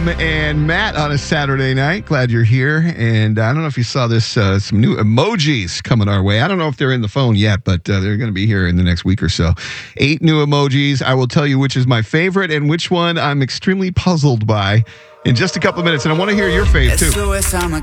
Tom and Matt on a Saturday night. Glad you're here. And I don't know if you saw this, some new emojis coming our way. I don't know if they're in the phone yet, but they're going to be here in the next week or so. 8 new emojis. I will tell you which is my favorite and which one I'm extremely puzzled by in just a couple of minutes. And I want to hear your fave, too.